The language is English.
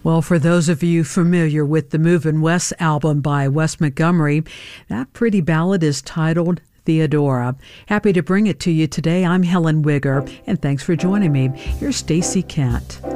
Well, for those of you familiar with the Movin' West album by Wes Montgomery, that pretty ballad is titled Theodora. Happy to bring it to you today. I'm Helen Wigger, and thanks for joining me. Here's Stacy Kent.